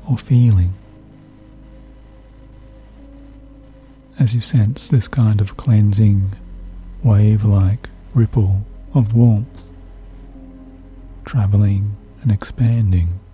or feeling. As you sense this kind of cleansing, wave-like ripple of warmth, travelling and expanding